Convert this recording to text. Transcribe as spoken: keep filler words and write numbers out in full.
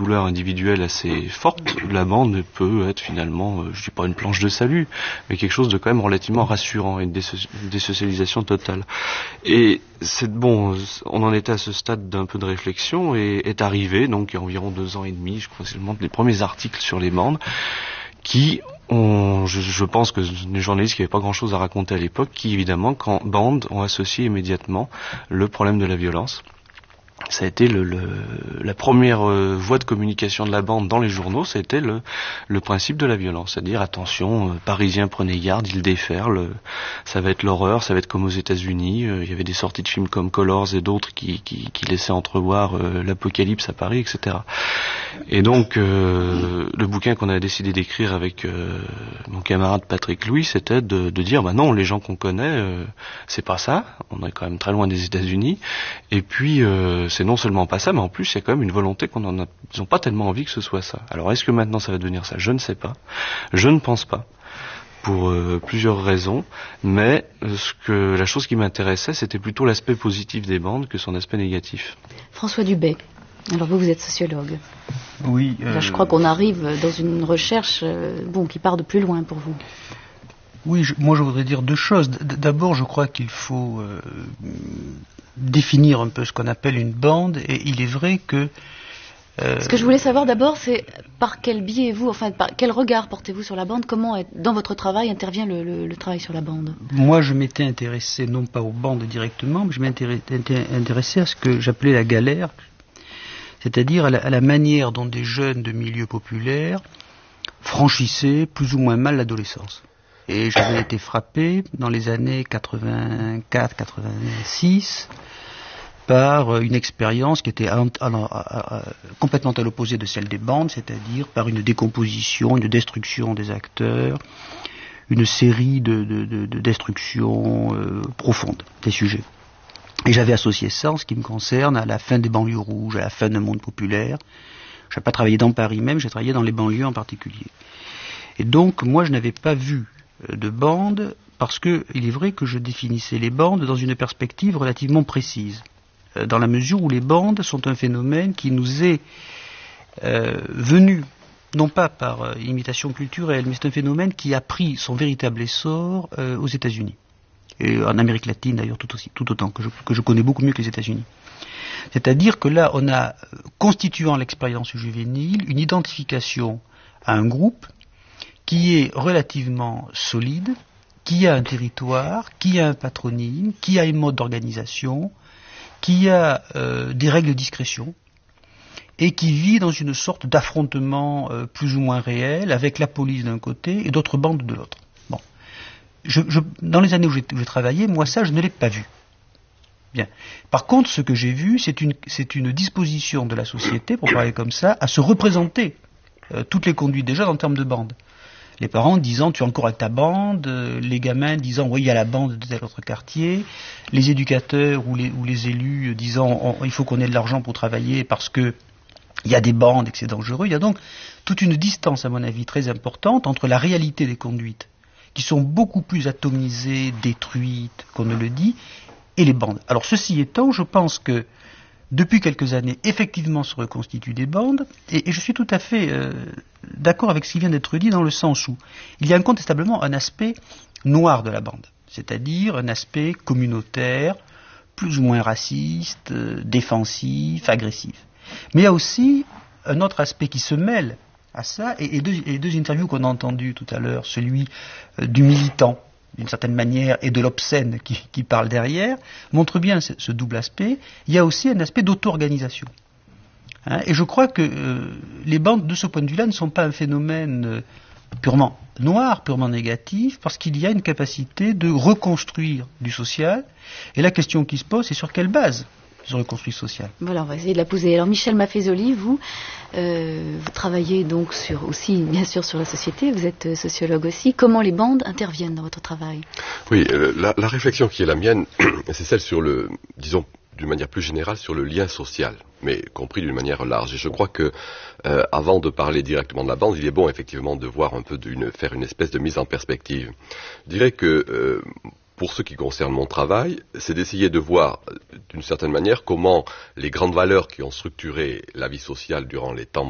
douleur individuelle assez forte, la bande peut être finalement, euh, je dis pas une planche de salut, mais quelque chose de quand même relativement rassurant et une déso- désocialisation totale. Et c'est bon, on en était à ce stade d'un peu de réflexion et est arrivé, donc il y a environ deux ans et demi, je crois que c'est le moment, les premiers articles sur les bandes qui ont, je, je pense que les journalistes qui n'avaient pas grand-chose à raconter à l'époque, qui évidemment, quand bandes, ont associé immédiatement le problème de la violence. Ça a été le, le, la première euh, voie de communication de la bande dans les journaux, ça a été le, le principe de la violence, c'est-à-dire attention, euh, Parisiens prenez garde, ils déferlent, ça va être l'horreur, ça va être comme aux États-Unis. Euh, il y avait des sorties de films comme Colors et d'autres qui, qui, qui laissaient entrevoir euh, l'apocalypse à Paris, et cetera. Et donc euh, le bouquin qu'on a décidé d'écrire avec euh, mon camarade Patrick Louis, c'était de, de dire bah non, les gens qu'on connaît, euh, c'est pas ça, on est quand même très loin des États-Unis, et puis euh, c'est non seulement pas ça, mais en plus il y a quand même une volonté qu'on en a, ils n'ont pas tellement envie que ce soit ça. Alors est-ce que maintenant ça va devenir ça? Je ne sais pas, je ne pense pas, pour euh, plusieurs raisons, mais euh, ce que la chose qui m'intéressait, c'était plutôt l'aspect positif des bandes que son aspect négatif. François Dubay, alors vous, vous êtes sociologue. Oui. Euh... Là, je crois qu'on arrive dans une recherche euh, bon, qui part de plus loin pour vous. Oui, je, moi je voudrais dire deux choses. D- D'abord, je crois qu'il faut euh, définir un peu ce qu'on appelle une bande, et il est vrai que... Euh... Ce que je voulais savoir d'abord, c'est par quel biais vous, enfin, par quel regard portez-vous sur la bande? Comment, dans votre travail, intervient le, le, le travail sur la bande? Moi, je m'étais intéressé, non pas aux bandes directement, mais je m'étais intéressé à ce que j'appelais la galère, c'est-à-dire à la, à la manière dont des jeunes de milieux populaires franchissaient plus ou moins mal l'adolescence. Et j'avais été frappé dans les années quatre-vingt-quatre quatre-vingt-six par une expérience qui était à, à, à, à, complètement à l'opposé de celle des bandes, c'est-à-dire par une décomposition, une destruction des acteurs, une série de, de, de, de destructions euh, profondes des sujets. Et j'avais associé ça, en ce qui me concerne, à la fin des banlieues rouges, à la fin d'un monde populaire. Je n'ai pas travaillé dans Paris même, j'ai travaillé dans les banlieues en particulier. Et donc, moi, je n'avais pas vu de bandes, parce que il est vrai que je définissais les bandes dans une perspective relativement précise, dans la mesure où les bandes sont un phénomène qui nous est euh, venu, non pas par euh, imitation culturelle, mais c'est un phénomène qui a pris son véritable essor euh, aux États-Unis. Et en Amérique latine d'ailleurs tout aussi, tout autant, que je, que je connais beaucoup mieux que les États-Unis. C'est-à-dire que là, on a, constituant l'expérience juvénile, une identification à un groupe qui est relativement solide, qui a un territoire, qui a un patronyme, qui a un mode d'organisation, qui a euh, des règles de discrétion, et qui vit dans une sorte d'affrontement euh, plus ou moins réel avec la police d'un côté et d'autres bandes de l'autre. Bon. Je, je, dans les années où j'ai, où j'ai travaillé, moi ça, je ne l'ai pas vu. Bien. Par contre, ce que j'ai vu, c'est une, c'est une disposition de la société, pour parler comme ça, à se représenter euh, toutes les conduites des jeunes en termes de bande. Les parents disant tu es encore avec ta bande, euh, les gamins disant oui il y a la bande de tel autre quartier, les éducateurs ou les, ou les élus disant on, il faut qu'on ait de l'argent pour travailler parce que il y a des bandes et que c'est dangereux. Il y a donc toute une distance à mon avis très importante entre la réalité des conduites qui sont beaucoup plus atomisées, détruites qu'on ne le dit, et les bandes. Alors ceci étant, je pense que depuis quelques années, effectivement se reconstituent des bandes, et, et je suis tout à fait euh, d'accord avec ce qui vient d'être dit dans le sens où il y a incontestablement un aspect noir de la bande, c'est-à-dire un aspect communautaire, plus ou moins raciste, euh, défensif, agressif. Mais il y a aussi un autre aspect qui se mêle à ça, et, et, deux, et deux interviews qu'on a entendues tout à l'heure, celui euh, du militant, d'une certaine manière, et de l'obscène qui, qui parle derrière, montre bien ce, ce double aspect. Il y a aussi un aspect d'auto-organisation. Hein, et je crois que euh, les bandes, de ce point de vue-là, ne sont pas un phénomène euh, purement noir, purement négatif, parce qu'il y a une capacité de reconstruire du social. Et la question qui se pose, c'est sur quelle base se reconstruit social. Voilà, on va essayer de la poser. Alors Michel Maffezoli, vous, euh, vous travaillez donc sur, aussi, bien sûr, sur la société, vous êtes sociologue aussi. Comment les bandes interviennent dans votre travail? Oui, euh, la, la réflexion qui est la mienne, c'est celle sur le, disons, d'une manière plus générale, sur le lien social, mais compris d'une manière large. Et je crois que, euh, avant de parler directement de la bande, il est bon effectivement de voir un peu, d'une, faire une espèce de mise en perspective. Je dirais que, euh, pour ce qui concerne mon travail, c'est d'essayer de voir, d'une certaine manière, comment les grandes valeurs qui ont structuré la vie sociale durant les temps